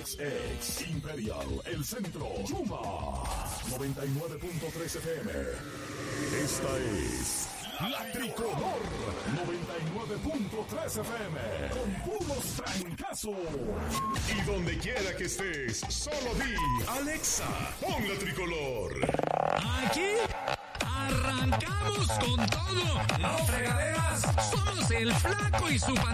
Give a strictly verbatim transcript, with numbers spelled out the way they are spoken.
Ex Ex Imperial, El Centro, Yuma, noventa y nueve punto tres F M. Esta es La Tricolor, noventa y nueve punto tres F M, con puros trancazos. Y donde quiera que estés, solo di, Alexa, pon La Tricolor. Aquí arrancamos con todo. No fregaderas. Somos el Flaco y su pandilla.